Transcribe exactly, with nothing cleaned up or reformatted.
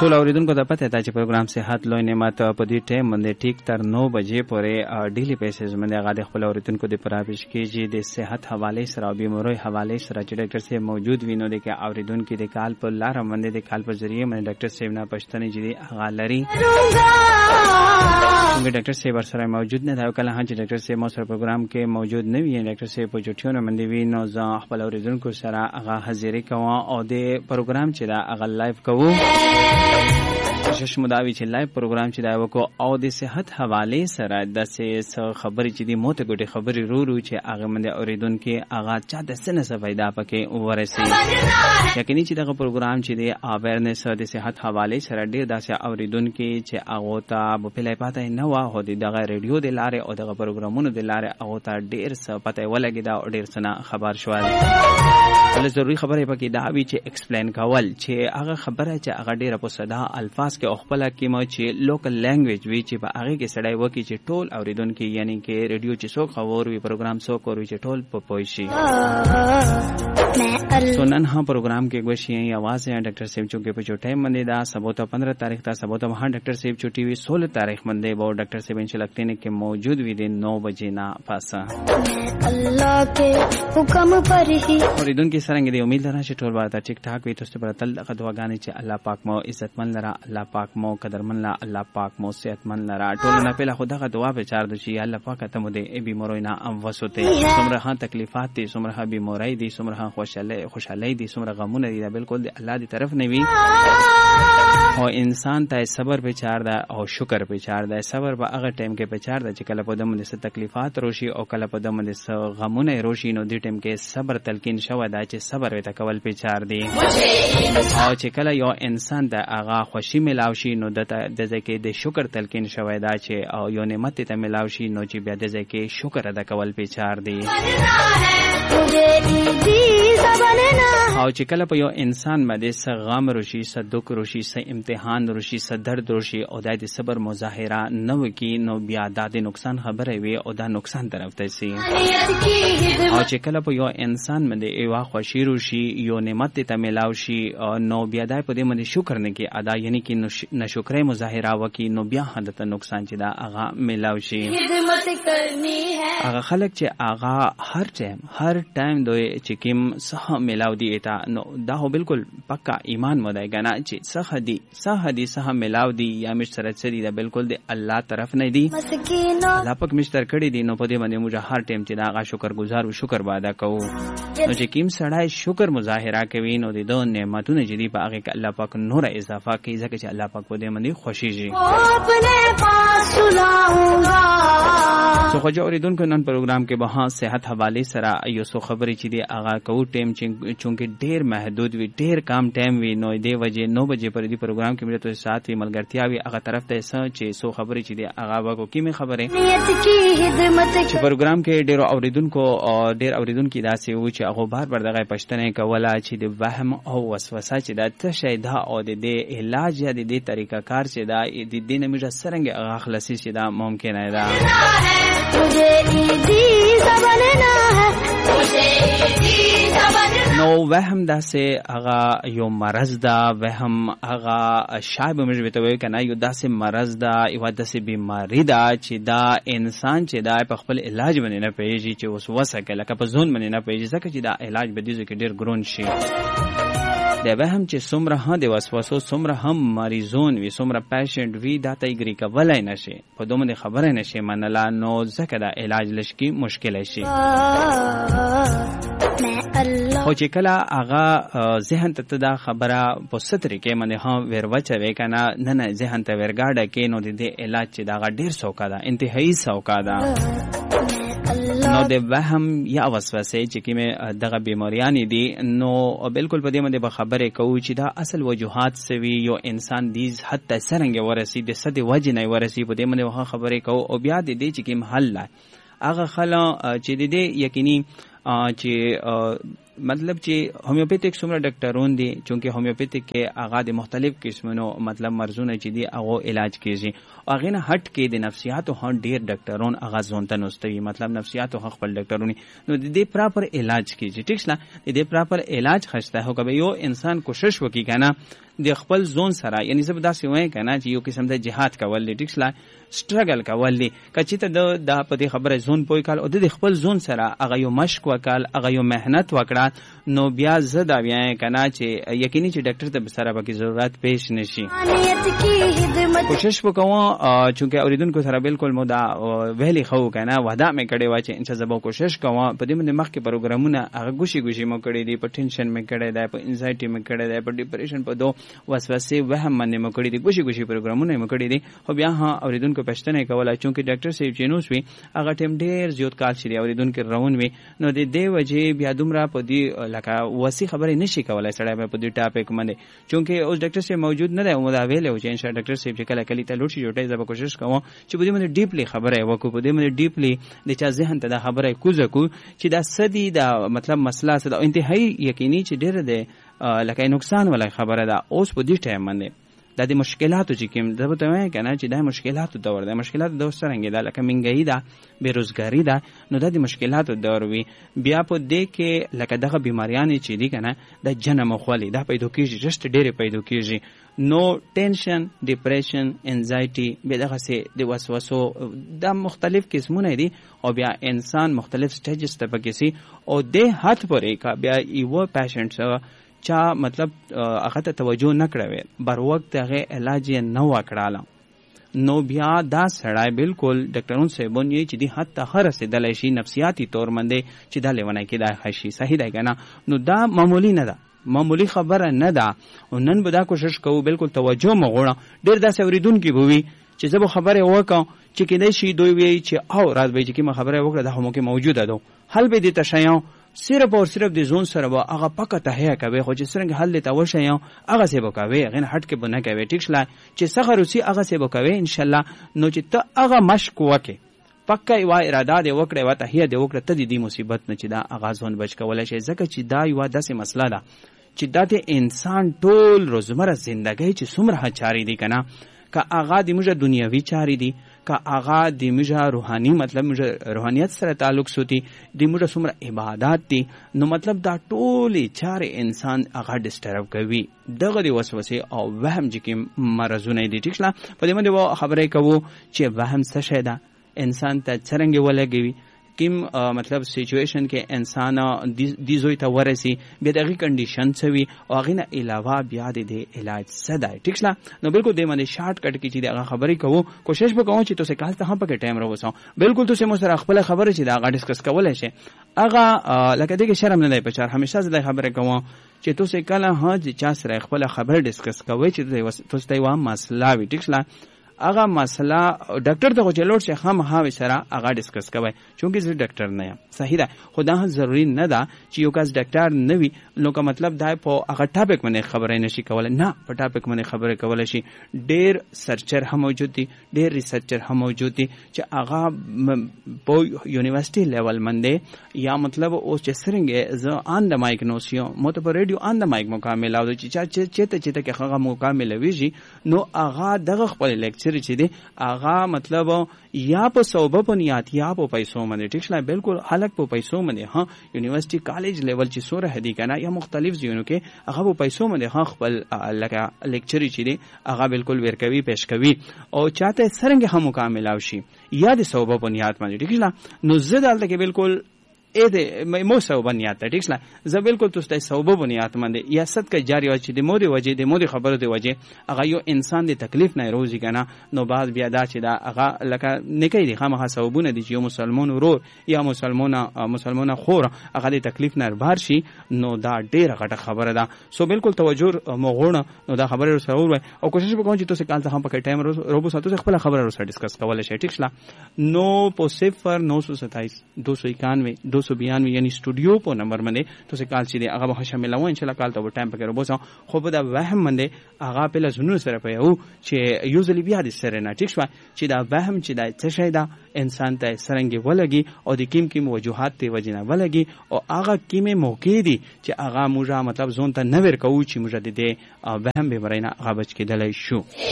ټول اوریدونکو ته پته ده چې پروګرام صحت لوی نعمت په دې ټیم باندې ټیک تر نو بجې پورې ډیلی بیسز باندې هغه د خپل اوریدونکو د پرابش کېږي د صحت حواله سره او بیماری حواله سره چې ډاکټر صاحب موجود وینو د کې اوریدونکو د کال په لار باندې د کال په ذریعہ باندې ډاکټر صاحب نه پښتنې جدي هغه لري څنګه ډاکټر صاحب سره موجود نه دا کله هم چې ډاکټر صاحب مو سره پروګرام کې موجود نه وي ډاکټر صاحب په چټیونه باندې وینو ځا خپل اوریدونکو سره هغه حاضرې کوي او د پروګرام چې دا هغه لایو کوو کوشش مداوی چې لایو پروګرام چې دا وکړو او د صحت حواله سره د څه خبرې چې دی موته ګټه خبرې رو رو چې هغه باندې اوریدونکو هغه چا د سنه څه فائدہ پکې ورسي یقیني چې دا پروګرام چې دی اویرنس د صحت حواله سره ډیر داسې اوریدونکو چې هغه ته په پله پاتې نه و هو د ریډیو د لارې او د پروګرامونو د لارې هغه ته ډیر څه پته ولګي دا ډیر څه خبر شوال ول ضروري خبره پکې دا وی چې ایکسپلین کول چې هغه خبره چې هغه ډیره په صدا الفاظ کې خپل کې مو چې لوکل لینګویج وی چې په هغه کې سړی وکی چې ټول اوریدونکو یعنی کې ریډیو چې څوک خبر وی پروګرام څوک وی چې ټول په پوښي سنن ها پروګرام کې غوښي आवाज ہے ډاکټر صاحب چې په چټه باندې دا سبوته پندرہ تاریخ تا سبوته وها ډاکټر صاحب چټي وی سولہ تاریخ باندې وو ډاکټر صاحب انشاء الله کلینک کې موجود وی دي نو بجې نه پاسه الله کې حکم پر هی اوریدونکو سره دې امید لرم چې ټول به ټیک ټاک وي تاسو پر تل دعاګانې چې الله پاک مو عزتمن لرا الله پاک مو قدرمن لا الله پاک مو صحتمن لرا ټول نه په خدا دعا به چار دي چې الله پاک ته مو دې بیمارینا ام وسوته سمره تکلیفات دي سمره بیماری دي سمره خوشاله خوشاله دي سمره غمونه دي بالکل الله دی طرف نه وي او انسان ته صبر به چار ده او شکر به چار ده صبر به هغه ټیم کې به چار ده چې کله په دمو د تکلیفات روشي او کله په دمو د غمونه روشي نو دې ټیم کې صبر تلقین شوه دا چې صبر وته کول په چار دي او چې کله یو انسان د هغه خوشي ملاوي شي نو د ځکه د شکر تلقین شوی دا چې او یو نعمت ته ملاوي شي نو چې بیا د ځکه شکر ادا کول په چار دي او چې کله په یو انسان باندې څه غم روشي څه دک روشي څه امتحان روشي څه درد روشي او د صبر مظاهره نه وکي نو بیا د نقصان خبره وي او دا نقصان طرف ته سي او چې کله په یو انسان باندې ایوا خوشي روشي یو نعمت ته ملاوي شي نو بیا دای په دې باندې شکر نه کې ادا یعنی کې نشکرې مظاهره وکي نو بیا حدت نقصان چې دا هغه ملاوي شي خدمت کرنی ہے هغه خلک چې هغه هر ټایم هر ټایم دوی چې کوم صح ملاوي دي تا نو دا هو بالکل پکا ایمان مودای کنه چې صح دي صح دي صح ملاوي دي یا مشتر سری دا بالکل دی الله طرف نه دي الله پاک مشتر کړي دي نو په دې باندې موږ هر ټایم چې دا هغه شکر گزار او شکر بادا کوو نو چې کوم سړی شکر مظاهره کوي نو د دوه نعمتونو چې دی په هغه کې الله پاک نور اضافه کوي ځکه چې الله پاک په دې باندې خوشيږي سو خو اوریدونکو نن پروګرام کې به صحت حواله سره یو څو خبرې چې دی هغه کوو ټیم چې چونکه ډیر محدود وي ډیر کم ټایم وي نو دی وجه نو بجې پر دې پروګرام کې مې ته سات وی ملګرتیا وي هغه طرف ته چې څو خبرې چې دی هغه وکړو کیمه خبره چې پروګرام کې ډیر اوریدونکو او ډیر اوریدونکو داسې و چې هغه بار بار دغه پښتنه کوله چې د وهم او وسوسه چې د څه دا او د دې علاج یا د دې طریقه کار چې دا د دې نه موږ سرنګ هغه خلاصي چې دا ممکن نه ده نو وهم داسې هغه یو مرض دا وهم هغه شاید موږ وته وایو کنه یو داسې مرض دا یو داسې بیماری دا چې دا انسان چې دا په خپل علاج باندې نه پیږي چې وسوسه کوي لکه په ځون باندې نه پیږي ځکه چې دا علاج به دې کې ډیر ګرون شي دا وهم چې څومره هم د وسوسو څومره هم مریضون وي څومره پیشنټ وي دا ته یې کولای نشي په دومره خبره نشي منلا نو ځکه دا علاج لشکي مشکل شي خو چې کله هغه ذهن ته دا خبره په ستري کې منه ها وروچه وې کنه نه نه ذهن ته ورګاډه کې نو د علاج چې دا ډیر سوکا ده انتهایی سوکا ده نو د وهم یا وسوسه چې کومه دغه بیماریان دي نو بالکل په دې باندې به خبره کوو چې دا اصل وجوهات سوي یو انسان دیز حتی سرنګ ورسي د صد وجه نه ورسي په دې باندې خبره کوو او بیا د دې چې کوم حل هغه خلا چې د دې یقیني چې مطلب چې هومیوپیتیک څومره ډاکټرون دي چونکه هومیوپیتیک کې هغه د مختلف قسمونو مطلب مرزونه چې دي هغه علاج کیږي هغه نه هټ کې د نفسیاتو هون ډیر ډاکټرون هغه ځونته نوستوي مطلب نفسیاتو خپل ډاکټرونی نو د دې پراپر علاج کیږي ټیک شله د دې پراپر علاج خسته هو کبه یو انسان کوشش وکي کنه د خپل ځون سره یعنی زه به داسې وایم کنه چې یو قسم د جهاد کول دي ټیک شله سټرګل کول دي کچې ته د د په دې خبره ځون پوي کال او د خپل ځون سره هغه یو مشق وکال هغه یو مهنت وکړه نو بیا زه دا وایم کنه چې یقیني چې ډاکټر ته سره به ضرورت پیش نشي کوشش وکوم چونکه اوریدونکو سره بالکل مو دا ویلي خو کنه وعده مې کړې و چې ان شاء الله کوشش کوم په دې باندې مخکې پروګرامونه هغه ګوشي ګوشي مو کړې دي په ټینشن مې کړې ده په انزایټي مې کړې ده په ډیپریشن په دو وسوسه وهم باندې مو کړې دي ګوشي ګوشي پروګرامونه مو کړې دي خو بیا ها اوریدونکو پښتنه کوله چونکه ډاکټر سیب جنوس وی هغه ټیم ډیر زیات کال شری اوریدونکو روان وی نو د دې وجه بیا دومره په دې لکه وسی خبرې نشي کولای سړی په دې ټاپک باندې چونکه اوس ډاکټر سیب موجود نه دی مو دا ویلو چې ان شاء الله ډاکټر سیب چې کله کلی ته لوټ شي جوړه زه به کوشش کوم چې په دې باندې ډیپلی خبره وکړو په دې باندې ډیپلی د چا ذهن ته دا خبره کوزه کو چې دا سدي دا مطلب مسله سره انتهایی یقیني چې ډیر دی لکه نقصان ولا خبره ده اوس په دې ټایم باندې د دې مشکلاتو چې کوم دا به وایي کنه چې دا مشکلاتو دور ده مشکلاتو دور سره ده لکه منګي ده بیروزګاری ده نو د دې مشکلاتو دور وي بیا په دې کې لکه دغه بیماریان چې دي کنه د جنم خولي دا پیدا کیږي جست ډېر پیدا کیږي نو ټینشن ډیپریشن انزایټي به دغه سي د وسوسو د مختلف قسمونه دي او بیا انسان مختلف سټیجز ته پکې او د هات پرې کا بیا یو پیشنټ چا مطلب هغه ته توجه نه کړوي بر وخت هغه علاج نه وکړاله نو بیا دا سړی بالکل ډاکټرون صاحبون یې چې دی حتی هر رسیدلی شي نفسیاتي طور باندې چې دا لیونی کېدای شي صحیح دی که نه نو دا معمولی نه ده معمولی خبره نه ده او نن به دا کوشش کوو بالکل توجه مو غواړه ډېر داسې اورېدونکي به وي چې زه به خبرې وکړم چې کېدای شي دوی وایي چې او راز به چې کومه خبره وکړه دا خو موږ موجوده ده حل به دې ته شیان صرف او صرف د ځون سره به هغه پکه تهیه کوي خو چې څرنګه حل ته وشیان هغه څه به کوي هغه نه هټ کې به نه کوي ټیک شله چې څنګه روسي هغه څه به کوي انشاءالله نو چې ته هغه مشق وکې پکه یو اراده دې وکړې و تهیه دې وکړه ته دې مصیبت نه چې دا هغه ځون بچ کولای شي ځکه چې دا یو داسې مسله ده چې دا د انسان ټول روزمره زندګۍ چې څومره چارې دي کنه که هغه د موږ دنیوي چارې دي که هغه د موږ روحاني مطلب موږ روحانیت سره تعلق سوتي د موږ څومره عبادت دي نو مطلب دا ټولې چارې انسان هغه ډسټرب کوي دغه د وسوسې او وهم چې کوم مرضونه دي ټیک شله په دې باندې خبرې کوو چې وهم څه شی ده انسان ته څرنګه ولګوي کیم مطلب سچویشن کې انسان دی زوی ته ورسی بیا دغه کنډیشن څوي او هغه نه علاوه بیا د علاج صدای ټیک شله نو بالکل د باندې شارټ کټ کې چې دغه خبرې کوو کوشش وکړو چې تاسو کال ته هم پکې ټایم راوځو بالکل تاسو مو سره خپل خبره چې دا غا ډیسکس کولای شي هغه لکه دغه شرم نه دی په چار همیشه زه د خبره کوم چې تاسو کله ها چې چا سره خپل خبره ډیسکس کوئ چې تاسو ته و مسله وی ټیک شله هغه مسله ډاکټر ته چلوټ شي هم هاوي سره هغه ډیسکس کوي چونکه زه ډاکټر نه یم صحیح ده خدا ضروری نه ده چې یو کس ډاکټر نه وي نو که مطلب دا په هغه ټاپک باندې خبرې نشي کولای نه په ټاپک باندې خبرې کولای شي ډېر سرچر هم موجود دي ډېر ریسرچر هم موجود دي چې هغه په یونیورسيټي لیول باندې یا مطلب اوس چې څنګه ز آن د مایک نوسیو مو ته په ریډیو آن د مایک مکمل او چې چې چې چې ته هغه مکمل ویږي نو هغه دغه خپل لیکچر چې دی هغه مطلب یا په صوبه په نیات یا په پیسو باندې ټیک شله بالکل خلک په پیسو باندې ها یونیورسيټي کالج لیول چې سوره هدي کنه یا مختلف ځایونو کې هغه په پیسو باندې ها خپل لکه لیکچر چې دی هغه بالکل ورکوي پیش کوي او چاته څنګه هم مکمل او شي یا د صوبه په نیات باندې ټیک شله نو زه دلته کې بالکل اې دې مو صوبه نیات ټیک شله زه بالکل تاسو صوبه بنیاد باندې یا صد کا جاری او چې د مودي وجه د مودي خبره دی وجه هغه یو انسان د تکلیف نه روزي کنه نو بعد بیا دا چې دا هغه لکه نکي دي خامخا صوبونه دي چې یو مسلمان ورور یا مسلمانه مسلمانه خور هغه د تکلیف نه بهر شي نو دا ډیره غټه خبره ده سو بالکل توجه مغونه نو دا خبره سره وای او کوشش وکړم چې تاسو کال ته هم په ټایم روبو ساتو خپل خبره سره ډیسکس کولای شئ ټیک شله نو په صفر نو سو ستایس دو سو اکانوے دو سو بیانوي یعنی سټوډیو په نمبر باندې تاسو کال چې دی هغه به شامل وو ان شاء الله کال ته به ټایم پکې روبوسو خو په دا وهم باندې هغه په لزونو سره په یو چې یوزلی بیا د سره نه ټیک شو چې دا وهم چې دا څه شي دا انسان ته سرنګي ولګي او د کیم کیم وجوهات ته وجنه ولګي او هغه کیمه موقع دي چې هغه موږ مطلب زون ته نه ور کوو چې موږ د دې وهم به ورینه هغه بچ کېدلای شو.